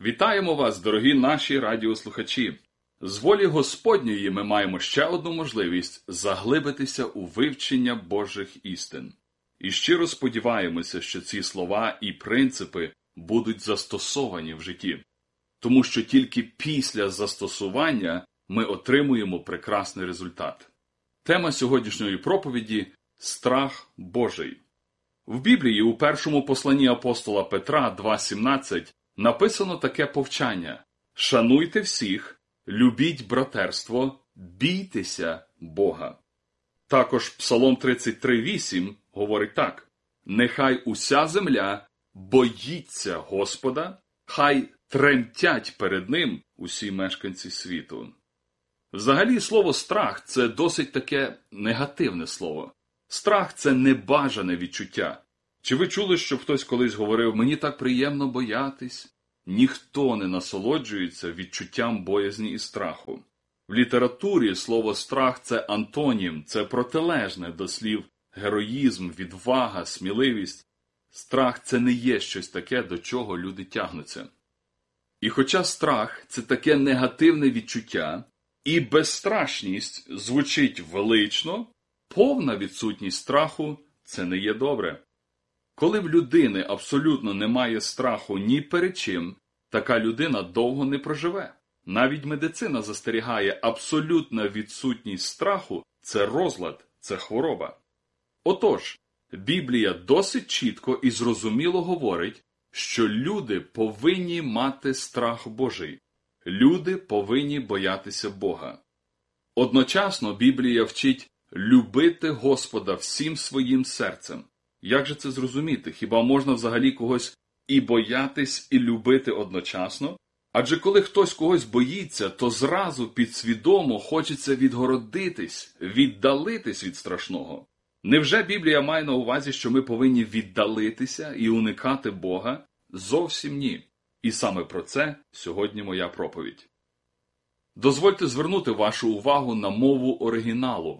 Вітаємо вас, дорогі наші радіослухачі! З волі Господньої ми маємо ще одну можливість заглибитися у вивчення Божих істин. І щиро сподіваємося, що ці слова і принципи будуть застосовані в житті. Тому що тільки після застосування ми отримуємо прекрасний результат. Тема сьогоднішньої проповіді – страх Божий. В Біблії у першому посланні апостола Петра 2.17 написано таке повчання: «Шануйте всіх, любіть братерство, бійтеся Бога». Також Псалом 33.8 говорить так: «Нехай уся земля боїться Господа, хай тремтять перед Ним усі мешканці світу». Взагалі, слово «страх» – це досить таке негативне слово. Страх – це небажане відчуття. Чи ви чули, що хтось колись говорив: «Мені так приємно боятись»? Ніхто не насолоджується відчуттям боязні і страху. В літературі слово «страх» – це антонім, це протилежне до слів героїзм, відвага, сміливість. Страх – це не є щось таке, до чого люди тягнуться. І хоча страх – це таке негативне відчуття, і безстрашність звучить велично, повна відсутність страху – це не є добре. Коли в людини абсолютно немає страху ні перед чим, така людина довго не проживе. Навіть медицина застерігає: абсолютна відсутність страху – це розлад, це хвороба. Отож, Біблія досить чітко і зрозуміло говорить, що люди повинні мати страх Божий. Люди повинні боятися Бога. Одночасно Біблія вчить любити Господа всім своїм серцем. Як же це зрозуміти? Хіба можна взагалі когось і боятись, і любити одночасно? Адже коли хтось когось боїться, то зразу підсвідомо хочеться відгородитись, віддалитись від страшного. Невже Біблія має на увазі, що ми повинні віддалитися і уникати Бога? Зовсім ні. І саме про це сьогодні моя проповідь. Дозвольте звернути вашу увагу на мову оригіналу.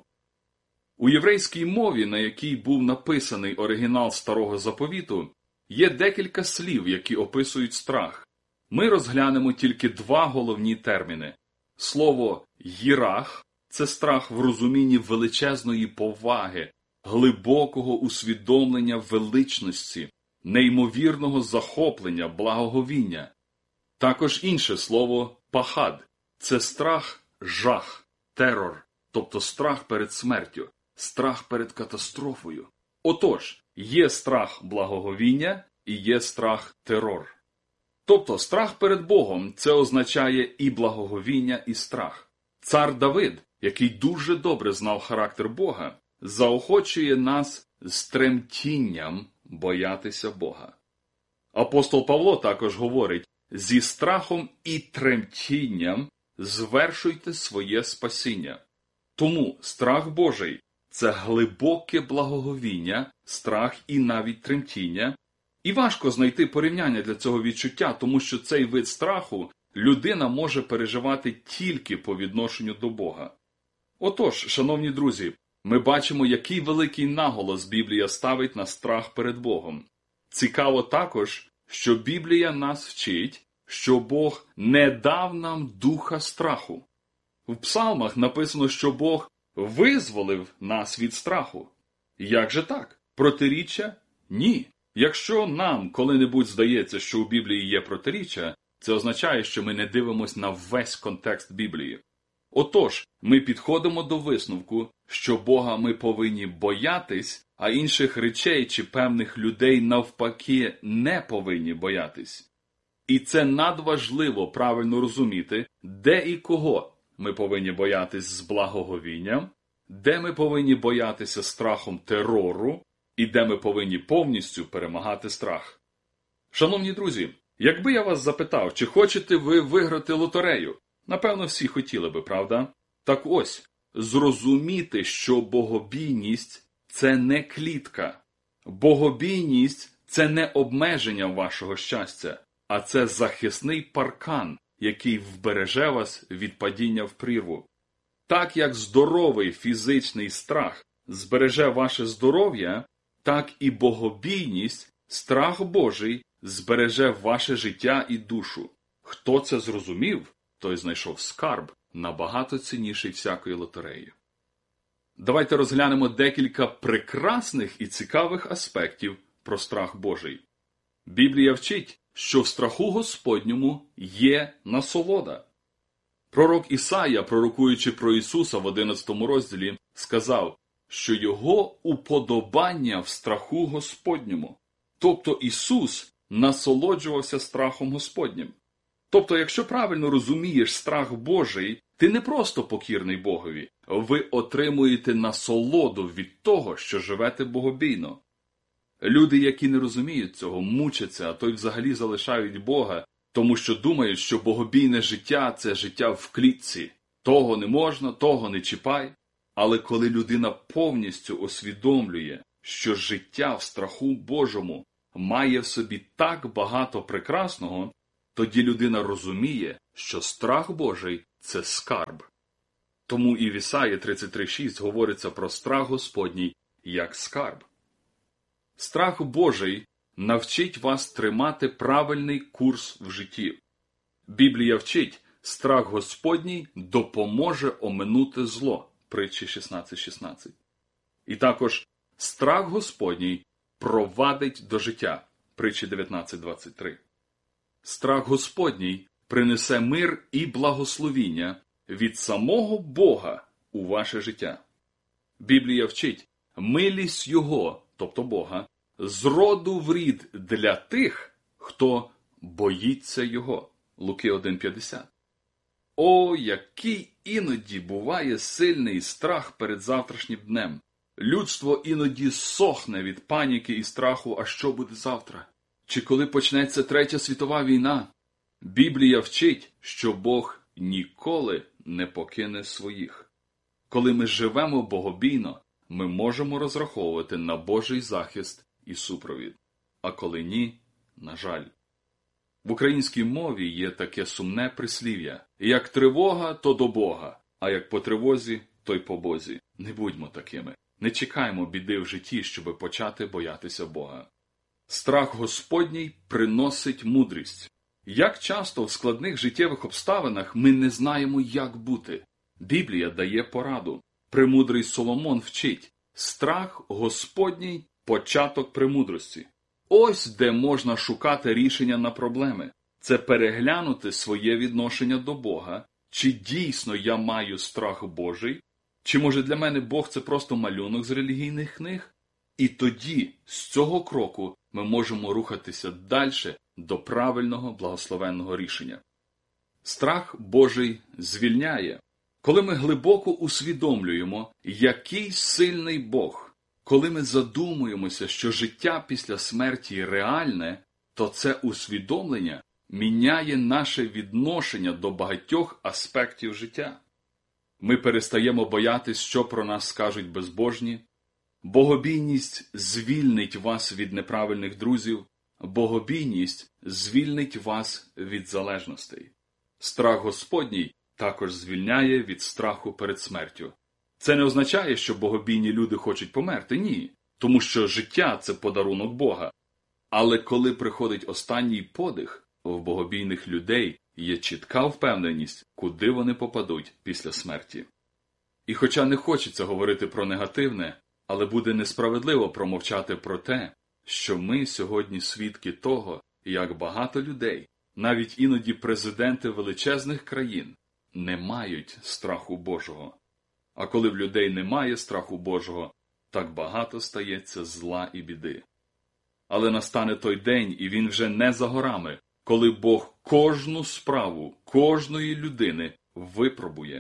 У єврейській мові, на якій був написаний оригінал Старого Заповіту, є декілька слів, які описують страх. Ми розглянемо тільки два головні терміни. Слово «їрах» – це страх в розумінні величезної поваги, глибокого усвідомлення величності, неймовірного захоплення, благоговіння. Також інше слово «пахад» – це страх, жах, терор, тобто страх перед смертю, страх перед катастрофою. Отож, є страх благоговіння і є страх терор. Тобто страх перед Богом – це означає і благоговіння, і страх. Цар Давид, який дуже добре знав характер Бога, заохочує нас з тремтінням боятися Бога. Апостол Павло також говорить: «Зі страхом і тремтінням звершуйте своє спасіння». Тому страх Божий – це глибоке благоговіння, страх і навіть тремтіння. І важко знайти порівняння для цього відчуття, тому що цей вид страху людина може переживати тільки по відношенню до Бога. Отож, шановні друзі, ми бачимо, який великий наголос Біблія ставить на страх перед Богом. Цікаво також, що Біблія нас вчить, що Бог не дав нам духа страху. В псалмах написано, що Бог визволив нас від страху. Як же так? Протиріччя? Ні. Якщо нам коли-небудь здається, що у Біблії є протиріччя, це означає, що ми не дивимося на весь контекст Біблії. Отож, ми підходимо до висновку, що Бога ми повинні боятись, а інших речей чи певних людей навпаки не повинні боятись. І це надважливо правильно розуміти, де і кого ми повинні боятись з благоговінням, де ми повинні боятися страхом терору, і де ми повинні повністю перемагати страх. Шановні друзі, якби я вас запитав, чи хочете ви виграти лотерею? Напевно, всі хотіли би, правда? Так ось, зрозуміти, що богобійність – це не клітка. Богобійність – це не обмеження вашого щастя, а це захисний паркан, який вбереже вас від падіння в прірву. Так як здоровий фізичний страх збереже ваше здоров'я, так і богобійність, страх Божий, збереже ваше життя і душу. Хто це зрозумів, той знайшов скарб, набагато цінніший всякої лотереї. Давайте розглянемо декілька прекрасних і цікавих аспектів про страх Божий. Біблія вчить, що в страху Господньому є насолода. Пророк Ісая, пророкуючи про Ісуса в 11 розділі, сказав, що його уподобання в страху Господньому. Тобто Ісус насолоджувався страхом Господнім. Тобто, якщо правильно розумієш страх Божий, ти не просто покірний Богові, ви отримуєте насолоду від того, що живете богобійно. Люди, які не розуміють цього, мучаться, а то й взагалі залишають Бога, тому що думають, що богобійне життя – це життя в клітці. Того не можна, того не чіпай. Але коли людина повністю усвідомлює, що життя в страху Божому має в собі так багато прекрасного, тоді людина розуміє, що страх Божий – це скарб. Тому і в Ісаї 33:6 говориться про страх Господній як скарб. Страх Божий навчить вас тримати правильний курс в житті. Біблія вчить, страх Господній допоможе оминути зло. Притчі 16:16. І також страх Господній провадить до життя. Притчі 19:23. Страх Господній принесе мир і благословіння від самого Бога у ваше життя. Біблія вчить, милість Його, тобто Бога, з роду в рід для тих, хто боїться Його. Луки 1:50. О, який іноді буває сильний страх перед завтрашнім днем. Людство іноді сохне від паніки і страху, а що буде завтра? Чи коли почнеться Третя світова війна? Біблія вчить, що Бог ніколи не покине своїх. Коли ми живемо богобійно, ми можемо розраховувати на Божий захист і супровід. А коли ні, на жаль. В українській мові є таке сумне прислів'я: як тривога, то до Бога, а як по тривозі, то й по Бозі. Не будьмо такими. Не чекаймо біди в житті, щоби почати боятися Бога. Страх Господній приносить мудрість. Як часто в складних життєвих обставинах ми не знаємо, як бути? Біблія дає пораду. Премудрий Соломон вчить: страх Господній – початок премудрості. Ось де можна шукати рішення на проблеми. Це переглянути своє відношення до Бога. Чи дійсно я маю страх Божий? Чи може для мене Бог – це просто малюнок з релігійних книг? І тоді, з цього кроку, ми можемо рухатися далі до правильного благословенного рішення. Страх Божий звільняє. Коли ми глибоко усвідомлюємо, який сильний Бог, коли ми задумуємося, що життя після смерті реальне, то це усвідомлення міняє наше відношення до багатьох аспектів життя. Ми перестаємо боятись, що про нас скажуть безбожні. Богобійність звільнить вас від неправильних друзів. Богобійність звільнить вас від залежностей. Страх Господній також звільняє від страху перед смертю. Це не означає, що богобійні люди хочуть померти, ні. Тому що життя – це подарунок Бога. Але коли приходить останній подих, в богобійних людей є чітка впевненість, куди вони попадуть після смерті. І хоча не хочеться говорити про негативне, але буде несправедливо промовчати про те, що ми сьогодні свідки того, як багато людей, навіть іноді президенти величезних країн, не мають страху Божого. А коли в людей немає страху Божого, так багато стається зла і біди. Але настане той день, і він вже не за горами, коли Бог кожну справу кожної людини випробує.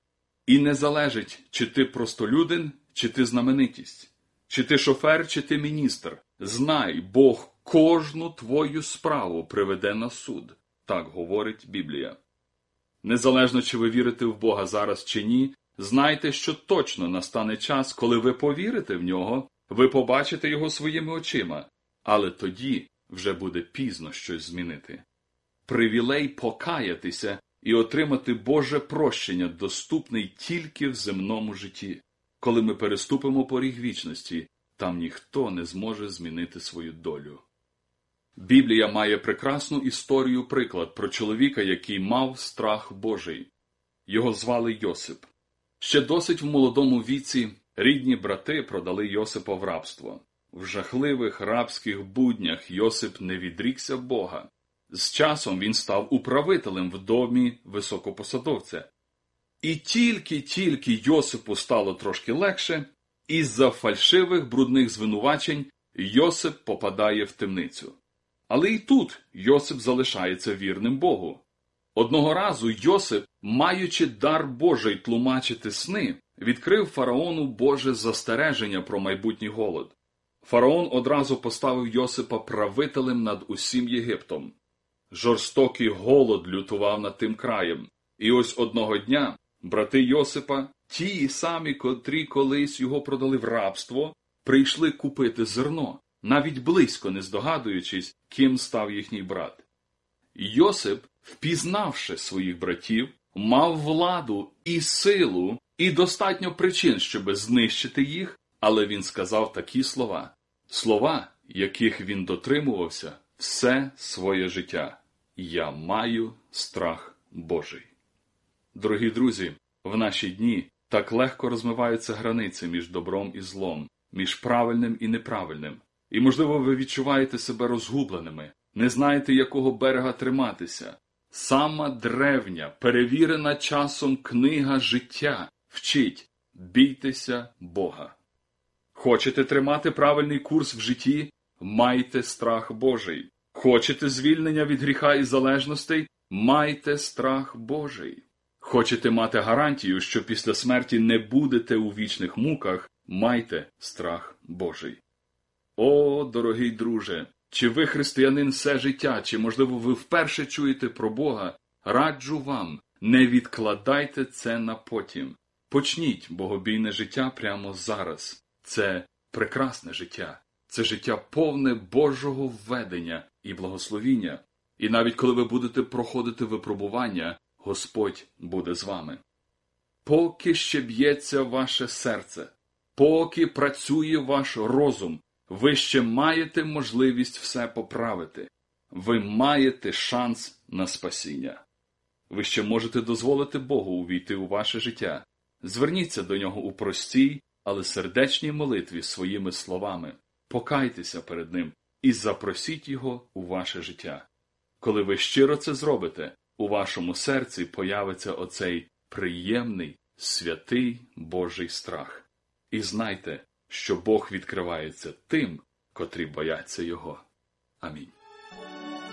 І не залежить, чи ти простолюдин, чи ти знаменитість, чи ти шофер, чи ти міністр. Знай, Бог кожну твою справу приведе на суд. Так говорить Біблія. Незалежно, чи ви вірите в Бога зараз чи ні, знайте, що точно настане час, коли ви повірите в Нього, ви побачите Його своїми очима, але тоді вже буде пізно щось змінити. Привілей покаятися і отримати Боже прощення доступний тільки в земному житті. Коли ми переступимо поріг вічності, там ніхто не зможе змінити свою долю. Біблія має прекрасну історію-приклад про чоловіка, який мав страх Божий. Його звали Йосип. Ще досить в молодому віці рідні брати продали Йосипа в рабство. В жахливих рабських буднях Йосип не відрікся Бога. З часом він став управителем в домі високопосадовця. І тільки Йосипу стало трошки легше, із-за фальшивих брудних звинувачень Йосип попадає в темницю. Але і тут Йосип залишається вірним Богу. Одного разу Йосип, маючи дар Божий тлумачити сни, відкрив фараону Боже застереження про майбутній голод. Фараон одразу поставив Йосипа правителем над усім Єгиптом. Жорстокий голод лютував над тим краєм. І ось одного дня брати Йосипа, ті самі, котрі колись його продали в рабство, прийшли купити зерно, навіть близько не здогадуючись, ким став їхній брат. Йосип, впізнавши своїх братів, мав владу і силу, і достатньо причин, щоб знищити їх, але він сказав такі слова. Слова, яких він дотримувався все своє життя. «Я маю страх Божий». Дорогі друзі, в наші дні так легко розмиваються границі між добром і злом, між правильним і неправильним. І, можливо, ви відчуваєте себе розгубленими, не знаєте, якого берега триматися. Сама древня, перевірена часом книга життя вчить – бійтеся Бога. Хочете тримати правильний курс в житті? Майте страх Божий. Хочете звільнення від гріха і залежностей? Майте страх Божий. Хочете мати гарантію, що після смерті не будете у вічних муках? Майте страх Божий. О, дорогий друже, чи ви християнин все життя, чи, можливо, ви вперше чуєте про Бога, раджу вам, не відкладайте це на потім. Почніть богобійне життя прямо зараз. Це прекрасне життя. Це життя повне Божого введення і благословіння. І навіть коли ви будете проходити випробування, Господь буде з вами. Поки ще б'ється ваше серце, поки працює ваш розум, ви ще маєте можливість все поправити. Ви маєте шанс на спасіння. Ви ще можете дозволити Богу увійти у ваше життя. Зверніться до Нього у простій, але сердечній молитві своїми словами. Покайтеся перед Ним і запросіть Його у ваше життя. Коли ви щиро це зробите, у вашому серці появиться оцей приємний, святий Божий страх. І знайте, що Бог відкривається тим, котрі бояться Його. Амінь.